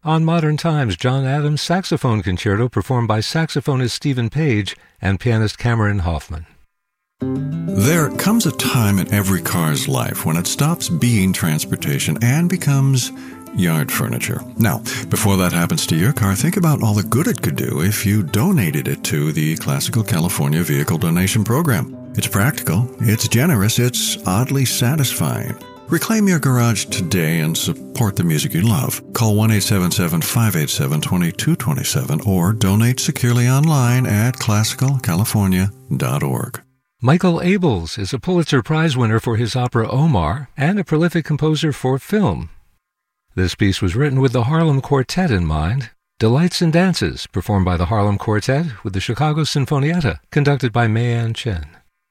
On Modern Times, John Adams' Saxophone Concerto performed by saxophonist Stephen Page and pianist Cameron Hoffman. There comes a time in every car's life when it stops being transportation and becomes yard furniture. Now, before that happens to your car, think about all the good it could do if you donated it to the Classical California Vehicle Donation Program. It's practical, it's generous, it's oddly satisfying. Reclaim your garage today and support the music you love. Call 1-877-587-2227 or donate securely online at classicalcalifornia.org. Michael Abels is a Pulitzer Prize winner for his opera Omar and a prolific composer for film. This piece was written with the Harlem Quartet in mind. Delights and Dances, performed by the Harlem Quartet with the Chicago Sinfonietta, conducted by Mayan Chen.